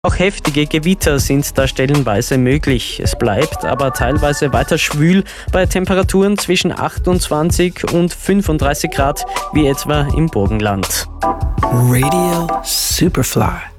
Auch heftige Gewitter sind da stellenweise möglich. Es bleibt aber teilweise weiter schwül bei Temperaturen zwischen 28 und 35 Grad, wie etwa im Burgenland. Radio Superfly.